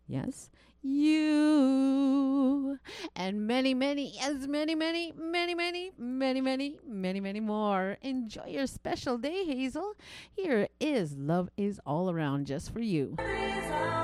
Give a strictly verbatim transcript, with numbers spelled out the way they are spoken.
Yes, you. And many, many, yes, many, many, many, many, many, many, many, many more. Enjoy your special day, Hazel. Here is Love is All Around just for you.